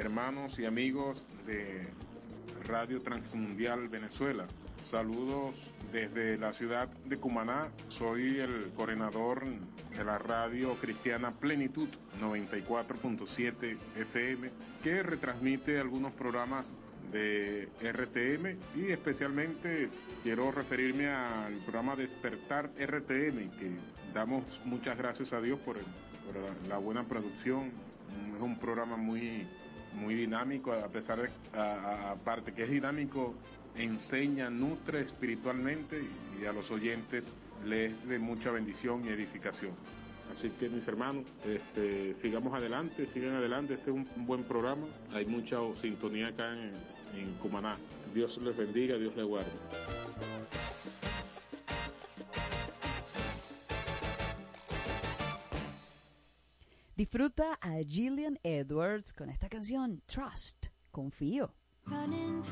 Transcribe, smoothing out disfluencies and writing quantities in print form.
hermanos y amigos de Radio Transmundial Venezuela. Saludos desde la ciudad de Cumaná. Soy el coordinador de la radio cristiana Plenitud 94.7 FM, que retransmite algunos programas de RTM, y especialmente quiero referirme al programa Despertar RTM, que damos muchas gracias a Dios por la buena producción. Es un programa muy dinámico, a pesar de, aparte que es dinámico, enseña, nutre espiritualmente, y a los oyentes les es de mucha bendición y edificación. Así que, mis hermanos, sigamos adelante, sigan adelante. Este es un buen programa. Hay mucha sintonía acá en Cumaná. Dios les bendiga, Dios les guarde. Disfruta a Gillian Edwards con esta canción, Trust, confío. Running